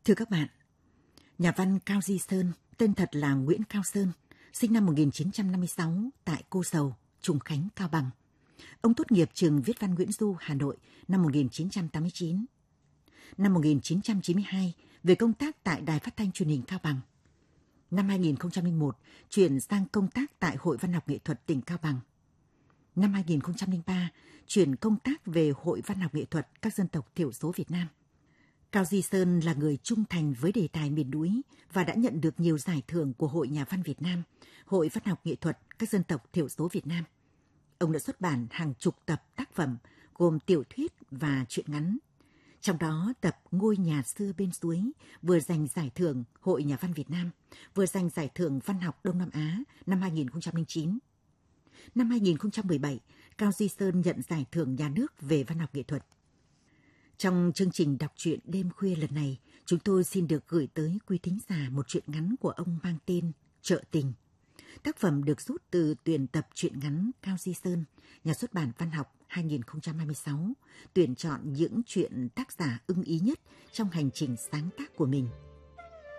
Thưa các bạn, nhà văn Cao Di Sơn, tên thật là Nguyễn Cao Sơn, sinh năm 1956 tại Cô Dầu, Trùng Khánh, Cao Bằng. Ông tốt nghiệp trường Viết văn Nguyễn Du, Hà Nội năm 1989. Năm 1992, về công tác tại Đài Phát thanh Truyền hình Cao Bằng. Năm 2001, chuyển sang công tác tại Hội Văn học Nghệ thuật tỉnh Cao Bằng. Năm 2003, chuyển công tác về Hội Văn học Nghệ thuật các dân tộc thiểu số Việt Nam. Cao Di Sơn là người trung thành với đề tài miền núi và đã nhận được nhiều giải thưởng của Hội Nhà văn Việt Nam, Hội Văn học Nghệ thuật các dân tộc thiểu số Việt Nam. Ông đã xuất bản hàng chục tập tác phẩm gồm tiểu thuyết và truyện ngắn. Trong đó, tập Ngôi nhà xưa bên suối vừa giành giải thưởng Hội Nhà văn Việt Nam, vừa giành giải thưởng Văn học Đông Nam Á năm 2009. Năm 2017, Cao Di Sơn nhận giải thưởng nhà nước về văn học nghệ thuật. Trong chương trình đọc truyện đêm khuya lần này, chúng tôi xin được gửi tới quý thính giả một truyện ngắn của ông mang tên Chợ Tình. Tác phẩm được rút từ tuyển tập truyện ngắn Cao Di Sơn, Nhà xuất bản Văn học 2026, tuyển chọn những truyện tác giả ưng ý nhất trong hành trình sáng tác của mình.